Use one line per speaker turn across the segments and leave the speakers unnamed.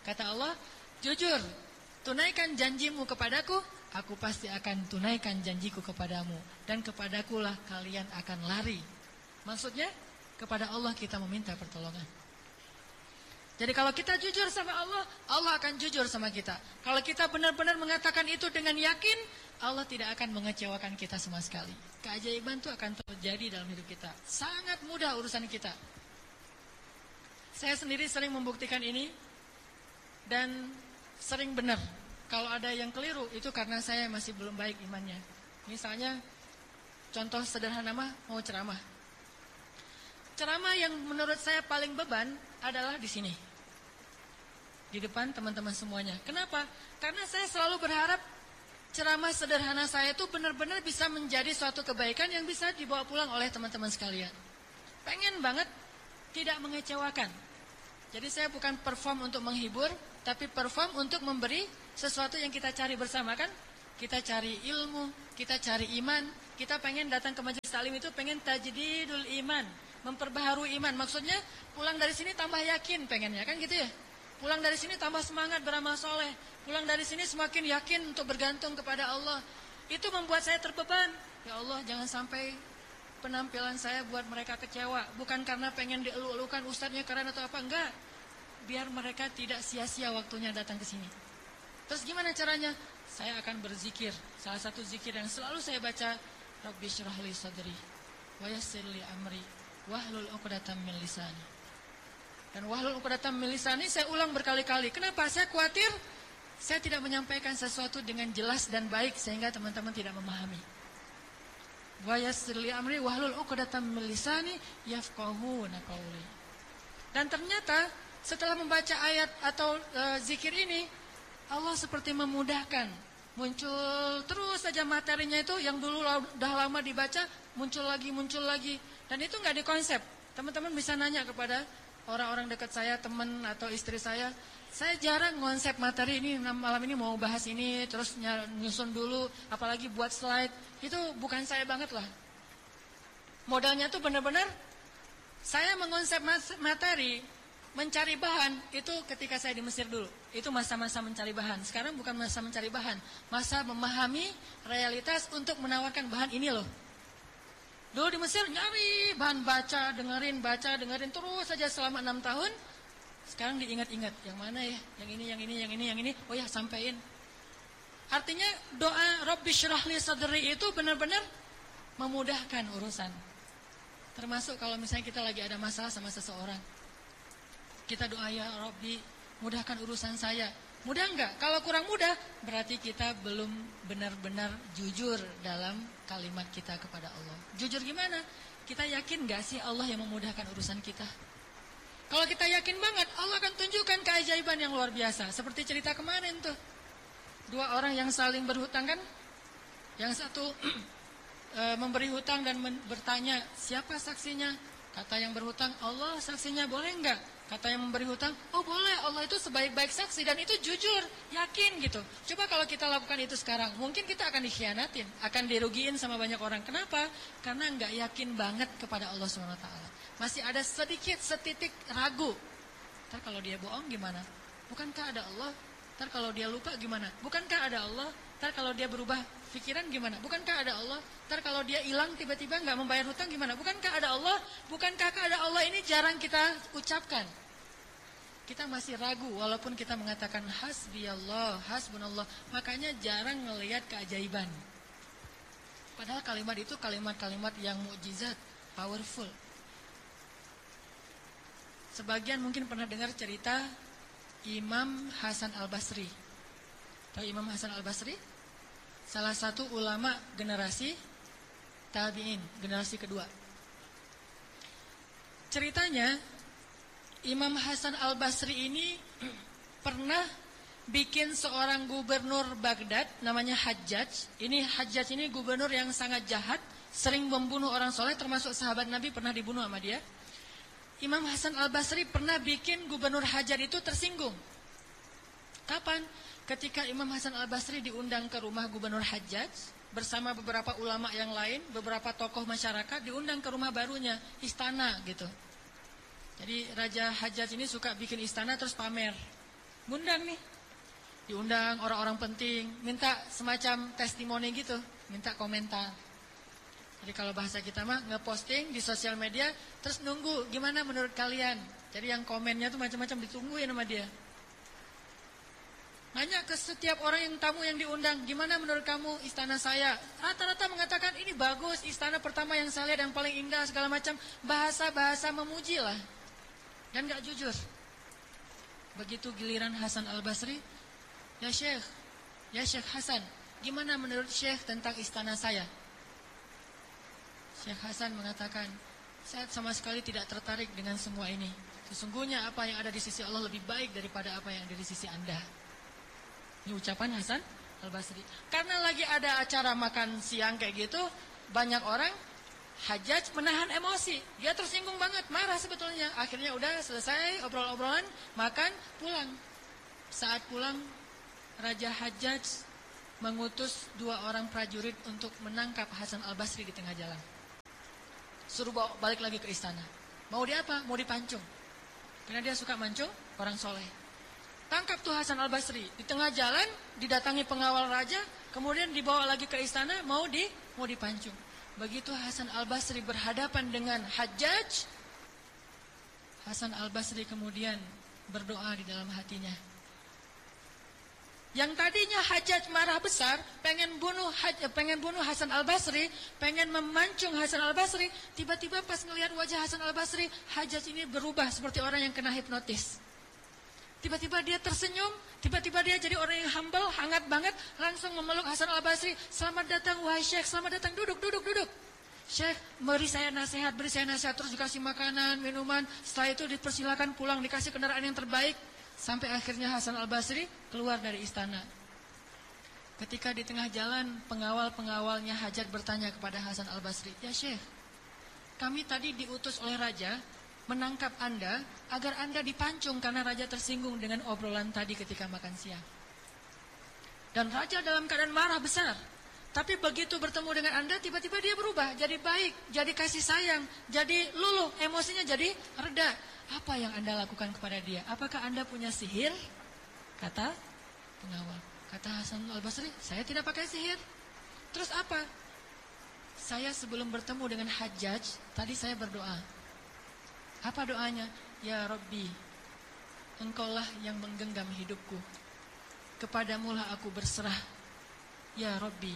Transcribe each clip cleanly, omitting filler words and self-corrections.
Kata Allah, jujur, tunaikan janjimu kepadaku, aku pasti akan tunaikan janjiku kepadamu, dan kepadakulah kalian akan lari. Maksudnya, kepada Allah kita meminta pertolongan. Jadi kalau kita jujur sama Allah, Allah akan jujur sama kita. Kalau kita benar-benar mengatakan itu dengan yakin, Allah tidak akan mengecewakan kita sama sekali. Keajaiban itu akan terjadi dalam hidup kita. Sangat mudah urusan kita. Saya sendiri sering membuktikan ini, dan sering benar. Kalau ada yang keliru, itu karena saya masih belum baik imannya. Misalnya, contoh sederhana mau ceramah. Ceramah yang menurut saya paling beban adalah di sini, di depan teman-teman semuanya. Kenapa? Karena saya selalu berharap ceramah sederhana saya itu benar-benar bisa menjadi suatu kebaikan yang bisa dibawa pulang oleh teman-teman sekalian. Pengen banget tidak mengecewakan. Jadi saya bukan perform untuk menghibur, tapi perform untuk memberi sesuatu yang kita cari bersama, kan? Kita cari ilmu, kita cari iman. Kita pengen datang ke majelis taklim itu pengen tajdidul iman, memperbaharui iman. Maksudnya pulang dari sini tambah yakin pengennya, kan gitu ya? Pulang dari sini tambah semangat beramal soleh. Pulang dari sini semakin yakin untuk bergantung kepada Allah. Itu membuat saya terbeban. Ya Allah, jangan sampai penampilan saya buat mereka kecewa. Bukan karena pengen dielu-elukan ustadznya keren atau apa, enggak. Biar mereka tidak sia-sia waktunya datang ke sini. Terus gimana caranya? Saya akan berzikir. Salah satu zikir yang selalu saya baca, Rabbi syrah li sadri wa yassir li amri wahlul 'uqdatam min lisani. Dan wahlul 'uqdatam min lisani saya ulang berkali-kali. Kenapa? Saya khawatir saya tidak menyampaikan sesuatu dengan jelas dan baik sehingga teman-teman tidak memahami. Wa yassir li amri wahlul 'uqdatam min lisani yafqahuna qawli. Dan ternyata setelah membaca ayat atau zikir ini, Allah seperti memudahkan. Muncul terus saja materinya itu yang dulu udah lama dibaca, muncul lagi. Dan itu nggak dikonsep. Teman-teman bisa nanya kepada orang-orang dekat saya, teman atau istri saya jarang konsep materi ini, malam ini mau bahas ini, terus nyusun dulu, apalagi buat slide. Itu bukan saya banget lah. Modalnya tuh benar-benar saya mengonsep materi, mencari bahan itu ketika saya di Mesir dulu. Itu masa-masa mencari bahan. Sekarang bukan masa mencari bahan, masa memahami realitas untuk menawarkan bahan ini loh. Dulu di Mesir nyari bahan, baca, dengerin terus saja selama 6 tahun. Sekarang diingat-ingat, yang mana ya? Yang ini. Oh ya, sampein. Artinya doa Rabbi syrah li sadri itu benar-benar memudahkan urusan. Termasuk kalau misalnya kita lagi ada masalah sama seseorang, kita doa, ya Rabbi, mudahkan urusan saya. Mudah enggak? Kalau kurang mudah, berarti kita belum benar-benar jujur dalam kalimat kita kepada Allah. Jujur gimana? Kita yakin enggak sih Allah yang memudahkan urusan kita? Kalau kita yakin banget, Allah akan tunjukkan keajaiban yang luar biasa. Seperti cerita kemarin tuh. 2 orang yang saling berhutang kan? Yang satu memberi hutang dan bertanya, siapa saksinya? Kata yang berhutang, Allah saksinya, boleh enggak? Kata yang memberi hutang, oh boleh, Allah itu sebaik-baik saksi, dan itu jujur, yakin gitu. Coba kalau kita lakukan itu sekarang, mungkin kita akan dikhianatin, akan dirugiin sama banyak orang. Kenapa? Karena enggak yakin banget kepada Allah SWT. Masih ada setitik ragu. Ntar kalau dia bohong gimana? Bukankah ada Allah? Ntar kalau dia lupa gimana? Bukankah ada Allah? Ntar kalau dia berubah pikiran gimana? Bukankah ada Allah? Ntar kalau dia hilang tiba-tiba nggak membayar hutang gimana? Bukankah ada Allah? Bukankah ada Allah? Ini jarang kita ucapkan. Kita masih ragu walaupun kita mengatakan hasbiyallah, hasbunallah. Makanya jarang ngelihat keajaiban. Padahal kalimat itu kalimat-kalimat yang mukjizat, powerful. Sebagian mungkin pernah dengar cerita Imam Hasan Al-Basri. Tahu Imam Hasan Al-Basri? Salah satu ulama generasi tabi'in, generasi kedua. Ceritanya Imam Hasan Al-Basri ini pernah bikin seorang gubernur Baghdad namanya Hajjaj. Ini Hajjaj ini gubernur yang sangat jahat, sering membunuh orang soleh, termasuk sahabat Nabi pernah dibunuh sama dia. Imam Hasan Al-Basri pernah bikin gubernur Hajjaj itu tersinggung. Kapan? Ketika Imam Hasan Al-Basri diundang ke rumah gubernur Hajjaj bersama beberapa ulama yang lain, beberapa tokoh masyarakat diundang ke rumah barunya, istana gitu. Jadi Raja Hajjaj ini suka bikin istana terus pamer. ngundang nih. Diundang orang-orang penting, minta semacam testimoni gitu, minta komentar. Jadi kalau bahasa kita mah ngeposting di sosial media, terus nunggu gimana menurut kalian. Jadi yang komennya tuh macam-macam ditungguin sama dia. Nanya ke setiap orang yang tamu yang diundang, gimana menurut kamu istana saya? Rata-rata mengatakan ini bagus, istana pertama yang saya lihat yang paling indah segala macam. Bahasa-bahasa memuji lah. Dan gak jujur. Begitu giliran Hasan Al-Basri, ya Syekh Hasan, gimana menurut Syekh tentang istana saya? Syekh Hasan mengatakan, saya sama sekali tidak tertarik dengan semua ini. Sesungguhnya apa yang ada di sisi Allah lebih baik daripada apa yang ada di sisi Anda. Ini ucapan Hasan Al-Basri. Karena lagi ada acara makan siang kayak gitu, banyak orang Hajjaj menahan emosi. Dia tersinggung banget, marah sebetulnya. Akhirnya udah selesai obrol-obrolan, makan, pulang. Saat pulang, Raja Hajjaj mengutus 2 orang prajurit untuk menangkap Hasan Al-Basri di tengah jalan. Suruh bawa balik lagi ke istana. Mau dia apa? Mau dipancung. Karena dia suka mancung orang soleh. Tangkap tuh Hasan Al-Basri. Di tengah jalan didatangi pengawal raja, kemudian dibawa lagi ke istana, mau dipancung. Begitu Hasan Al-Basri berhadapan dengan Hajjaj, Hasan Al-Basri kemudian berdoa di dalam hatinya. Yang tadinya Hajjaj marah besar, pengen bunuh Hasan Al-Basri, pengen memancung Hasan Al-Basri, tiba-tiba pas ngelihat wajah Hasan Al-Basri, Hajjaj ini berubah seperti orang yang kena hipnotis. Tiba-tiba dia tersenyum, tiba-tiba dia jadi orang yang humble, hangat banget, langsung memeluk Hasan Al-Basri. Selamat datang wahai Syekh, selamat datang, duduk. Syekh, beri saya nasihat, terus dikasih makanan, minuman. Setelah itu dipersilakan pulang, dikasih kendaraan yang terbaik. Sampai akhirnya Hasan Al-Basri keluar dari istana. Ketika di tengah jalan, pengawal-pengawalnya Hajjaj bertanya kepada Hasan Al-Basri, ya Syekh, kami tadi diutus oleh raja menangkap Anda agar Anda dipancung karena raja tersinggung dengan obrolan tadi ketika makan siang. Dan raja dalam keadaan marah besar. Tapi begitu bertemu dengan Anda, tiba-tiba dia berubah, jadi baik, jadi kasih sayang, jadi luluh, emosinya jadi reda. Apa yang Anda lakukan kepada dia? Apakah Anda punya sihir? Kata pengawal. Kata Hasan Al-Basri, saya tidak pakai sihir. Terus apa? Saya sebelum bertemu dengan Hajjaj, tadi saya berdoa. Apa doanya? Ya Rabbi, Engkaulah yang menggenggam hidupku. Kepadamulah aku berserah. Ya Rabbi,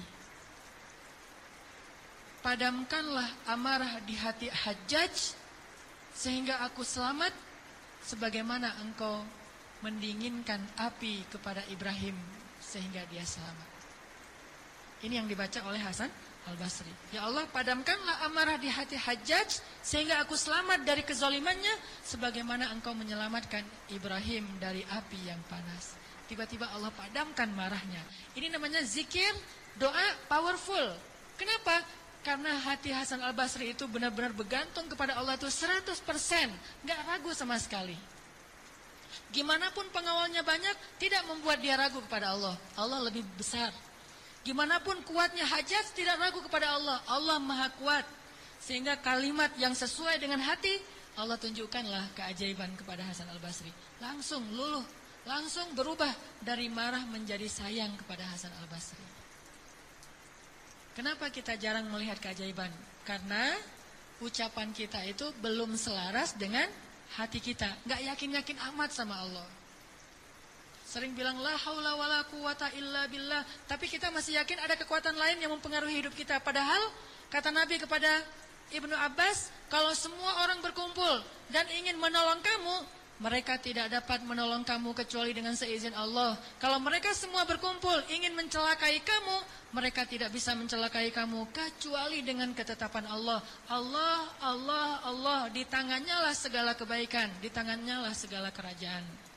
padamkanlah amarah di hati Hajjaj sehingga aku selamat sebagaimana Engkau mendinginkan api kepada Ibrahim sehingga dia selamat. Ini yang dibaca oleh Hasan Al-Basri. Ya Allah, padamkanlah amarah di hati Hajjaj sehingga aku selamat dari kezalimannya sebagaimana Engkau menyelamatkan Ibrahim dari api yang panas. Tiba-tiba Allah padamkan marahnya. Ini namanya zikir, doa powerful. Kenapa? Karena hati Hasan Al-Basri itu benar-benar bergantung kepada Allah itu 100%, gak ragu sama sekali. Gimana pun pengawalnya banyak, tidak membuat dia ragu kepada Allah. Allah lebih besar. Gimana pun kuatnya Hajjaj, tidak ragu kepada Allah. Allah maha kuat. Sehingga kalimat yang sesuai dengan hati, Allah tunjukkanlah keajaiban kepada Hasan Al-Basri. Langsung luluh, langsung berubah dari marah menjadi sayang kepada Hasan Al-Basri. Kenapa kita jarang melihat keajaiban? Karena ucapan kita itu belum selaras dengan hati kita. Gak yakin-yakin amat sama Allah. Sering bilang la haula wala quwata illa billah, tapi kita masih yakin ada kekuatan lain yang mempengaruhi hidup kita. Padahal kata Nabi kepada Ibnu Abbas, kalau semua orang berkumpul dan ingin menolong kamu, mereka tidak dapat menolong kamu kecuali dengan seizin Allah. Kalau mereka semua berkumpul ingin mencelakai kamu, mereka tidak bisa mencelakai kamu kecuali dengan ketetapan Allah. Allah, Allah, Allah, di tangannya lah segala kebaikan, di tangannya lah segala kerajaan.